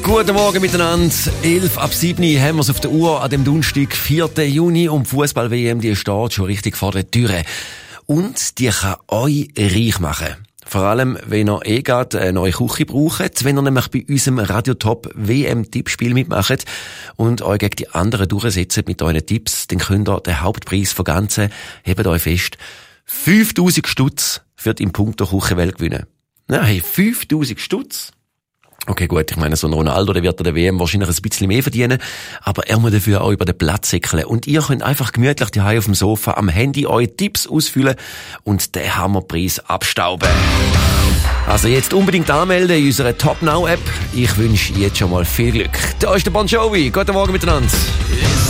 Guten Morgen miteinander. 6:11 haben wir es auf der Uhr an dem Donnerstag, 4. Juni. Und die Fußball-WM, die steht schon richtig vor der Tür. Und die kann euch reich machen. Vor allem, wenn ihr gerade eine neue Küche braucht, wenn ihr nämlich bei unserem Radiotop WM-Tippspiel mitmacht und euch gegen die anderen durchsetzt mit euren Tipps, dann könnt ihr den Hauptpreis von Ganzen, hebt euch fest, 5'000 Stutz für die Punkto Küchenwelt gewinnen. Nein, 5'000 Stutz. Okay, gut, ich meine, so ein Ronaldo, der wird an der WM wahrscheinlich ein bisschen mehr verdienen, aber er muss dafür auch über den Platz säckeln. Und ihr könnt einfach gemütlich daheim auf dem Sofa am Handy eure Tipps ausfüllen und den Hammerpreis abstauben. Also jetzt unbedingt anmelden in unserer Top Now App. Ich wünsche jetzt schon mal viel Glück. Da ist der Bon Jovi. Guten Morgen miteinander.